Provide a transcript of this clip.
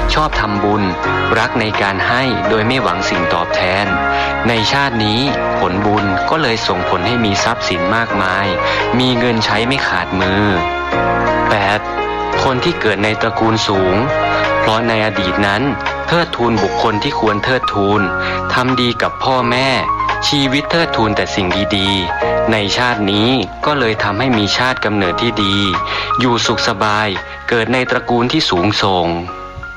ชอบทำบุญรักในการให้โดยไม่หวังสิ่งตอบแทนในชาตินี้ผลบุญก็เลยส่งผลให้มีทรัพย์สินมากมายมีเงินใช้ไม่ขาดมือ 8. คนที่เกิดในตระกูลสูงเพราะในอดีตนั้นเทิดทูนบุคคลที่ควรเทิดทูนทำดีกับพ่อแม่ชีวิตเทิดทูนแต่สิ่งดีๆในชาตินี้ก็เลยทำให้มีชาติกำเนิดที่ดีอยู่สุขสบายเกิดในตระกูลที่สูงส่ง